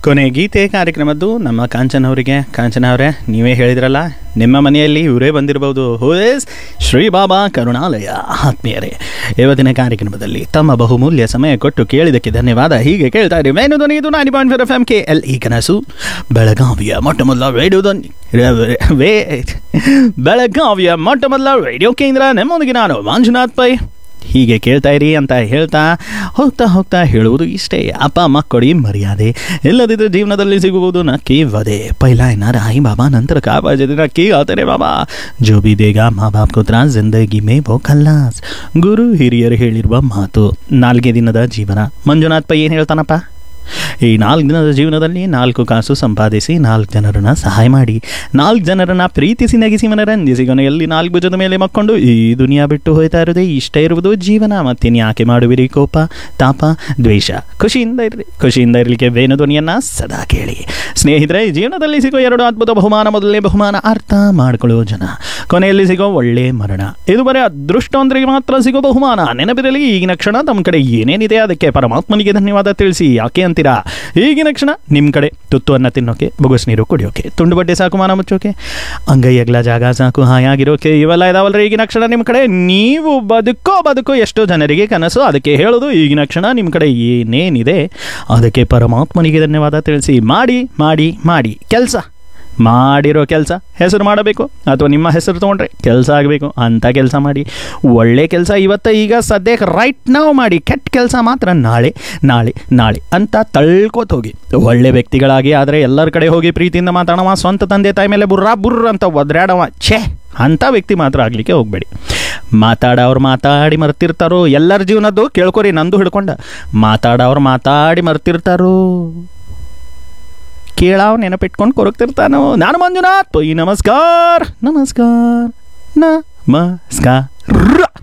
ಕೊನೆ ಗೀತೆ ಕಾರ್ಯಕ್ರಮದ್ದು ನಮ್ಮ ಕಾಂಚನ ಅವರಿಗೆ. ಕಾಂಚನ ಅವರೇ, ನೀವೇ ಹೇಳಿದ್ರಲ್ಲ ನಿಮ್ಮ ಮನೆಯಲ್ಲಿ ಇವರೇ ಬಂದಿರಬಹುದು. ಹೂ ಇಸ್ ಶ್ರೀ ಬಾಬಾ ಕರುಣಾಲಯ. ಆತ್ಮೀಯರೇ, ಇವತ್ತಿನ ಕಾರ್ಯಕ್ರಮದಲ್ಲಿ ತಮ್ಮ ಬಹುಮೂಲ್ಯ ಸಮಯ ಕೊಟ್ಟು ಕೇಳಿದಕ್ಕೆ ಧನ್ಯವಾದ. ಹೀಗೆ ಕೇಳ್ತಾ ಇರಿ ಮೇನು ಧ್ವನಿ, ಇದು 90.4 FM KLE ಕನಸು, ಬೆಳಗಾವಿಯ ಮೊಟ್ಟಮೊದಲ ರೇಡಿಯೋ ಧ್ವನಿ, ಬೆಳಗಾವಿಯ ಮೊಟ್ಟಮೊದಲ ರೇಡಿಯೋ ಕೇಂದ್ರ. ನಿಮ್ಮೊಂದಿಗೆ ನಾನು ಮಂಜುನಾಥ್ ಪೈ. ಹೀಗೆ ಕೇಳ್ತಾ ಇರಿ ಅಂತ ಹೇಳ್ತಾ ಹೋಗ್ತಾ ಹೇಳುವುದು ಇಷ್ಟೇ. ಅಪ್ಪ ಅಮ್ಮ ಕೊಡಿ ಮರ್ಯಾದೆ, ಇಲ್ಲದಿದ್ದರೆ ಜೀವನದಲ್ಲಿ ಸಿಗುವುದು ನಕ್ಕಿ ವಧೆ. ಪೈಲಾ ನಾರಾಯಿ ಬಾಬಾ, ನಂತರ ಕಾಬಾಜಿ ನಕ್ಕಿ ಆತರೆ ಬಾಬಾ. ಜೋ ಬಿ ದೇಗ ಮಾ ಬಾಪ್ ಕುತ್ರ ಜಿಂದಗಿ ಮೇ ವೋ ಖಲ್ಲಾಸ್. ಗುರು ಹಿರಿಯರು ಹೇಳಿರುವ ಮಾತು. 4 ದಿನದ ಜೀವನ. ಮಂಜುನಾಥ್ ಪೈ ಏನು ಹೇಳ್ತಾನಪ್ಪ? ಈ 4 ದಿನದ ಜೀವನದಲ್ಲಿ 4 ಕಾಸು ಸಂಪಾದಿಸಿ 4 ಜನರನ್ನು ಸಹಾಯ ಮಾಡಿ, 4 ಜನರನ್ನು ಪ್ರೀತಿಸಿ ನಗಿಸಿ ಮನರಂಜಿಸಿ, ಕೊನೆಯಲ್ಲಿ 4 ಭುಜದ ಮೇಲೆ ಮಕ್ಕೊಂಡು ಈ ದುನಿಯಾ ಬಿಟ್ಟು ಹೋಯ್ತಾ ಇರೋದೇ. ಇಷ್ಟ ಇರುವುದು ಜೀವನ. ಮತ್ತಿನ್ಯಾಕೆ ಮಾಡುವಿರಿ ಕೋಪ ತಾಪ ದ್ವೇಷ? ಖುಷಿಯಿಂದ ಇರಲಿಕ್ಕೆ ವೇಣು ಧ್ವನಿಯನ್ನು ಸದಾ ಕೇಳಿ. ಸ್ನೇಹಿತರೆ, ಜೀವನದಲ್ಲಿ ಸಿಗೋ 2 ಅದ್ಭುತ ಬಹುಮಾನ. ಮೊದಲನೇ ಬಹುಮಾನ ಅರ್ಥ ಮಾಡ್ಕೊಳ್ಳೋ ಜನ, ಕೊನೆಯಲ್ಲಿ ಸಿಗೋ ಒಳ್ಳೆ ಮರಣ. ಇದು ಬರೀ ಅದೃಷ್ಟವಂತರಿಗೆ ಮಾತ್ರ ಸಿಗೋ ಬಹುಮಾನ. ನೆನಪಿರಲಿ, ಈಗಿನ ಕ್ಷಣ ತಮ್ಮ ಕಡೆ ಏನೇನಿದೆ ಅದಕ್ಕೆ ಪರಮಾತ್ಮನಿಗೆ ಧನ್ಯವಾದ ತಿಳಿಸಿ. ಯಾಕೆ ಅಂತೀರಾ? ಈಗಿನ ಕ್ಷಣ ನಿಮ್ಮ ಕಡೆ ತುತ್ತು ಅನ್ನ ತಿನ್ನೋಕೆ, ಬೊಗಸ್ ನೀರು ಕುಡಿಯೋಕೆ, ತುಂಡು ಬಟ್ಟೆ ಸಾಕು ಮಾನ ಮುಚ್ಚೋಕೆ, ಅಂಗೈ ಅಗಲ ಜಾಗ ಸಾಕು ಹಾಯಾಗಿರೋಕೆ, ಇವೆಲ್ಲ ಇದಾವಲ್ರಿ ಈಗಿನ ಕ್ಷಣ ನಿಮ್ಮ ಕಡೆ. ನೀವು ಬದುಕೋ ಎಷ್ಟೋ ಜನರಿಗೆ ಕನಸು. ಅದಕ್ಕೆ ಹೇಳೋದು, ಈಗಿನ ಕ್ಷಣ ನಿಮ್ಮ ಕಡೆ ಏನೇನಿದೆ ಅದಕ್ಕೆ ಪರಮಾತ್ಮನಿಗೆ ಧನ್ಯವಾದ ತಿಳಿಸಿ. ಮಾಡಿ ಕೆಲಸ. ಮಾಡಿರೋ ಕೆಲಸ ಹೆಸರು ಮಾಡಬೇಕು, ಅಥವಾ ನಿಮ್ಮ ಹೆಸರು ತೊಗೊಂಡ್ರೆ ಕೆಲಸ ಆಗಬೇಕು ಅಂತ ಕೆಲಸ ಮಾಡಿ. ಒಳ್ಳೆ ಕೆಲಸ ಈಗ ಸದ್ಯಕ್ಕೆ ರೈಟ್ ನಾವು ಮಾಡಿ. ಕೆಟ್ಟ ಕೆಲಸ ಮಾತ್ರ ನಾಳೆ ಅಂತ ತಳ್ಕೋತ ಹೋಗಿ. ಒಳ್ಳೆ ವ್ಯಕ್ತಿಗಳಾಗಿ ಆದರೆ ಎಲ್ಲರ ಕಡೆ ಹೋಗಿ ಪ್ರೀತಿಯಿಂದ ಮಾತಾಡವ, ಸ್ವಂತ ತಂದೆ ತಾಯಿ ಮೇಲೆ ಬುರ್ರ ಅಂತ ಒದ್ರಾಡವ, ಅಂಥ ವ್ಯಕ್ತಿ ಮಾತ್ರ ಆಗಲಿಕ್ಕೆ ಹೋಗಬೇಡಿ. ಮಾತಾಡೋರು ಮಾತಾಡಿ ಮರ್ತಿರ್ತಾರೋ. ಎಲ್ಲರ ಜೀವನದ್ದು ಕೇಳ್ಕೊರಿ, ನಂದು ಹಿಡ್ಕೊಂಡ. ಮಾತಾಡೋರು ಮಾತಾಡಿ ಮರ್ತಿರ್ತಾರೋ, ಕೇಳಾವ್ ನೆನಪಿಟ್ಕೊಂಡು ಕೊರಗ್ತಿರ್ತಾನೋ. ನಾನು ಮಂಜುನಾಥ್ ಪೈ. ನಮಸ್ಕಾರ.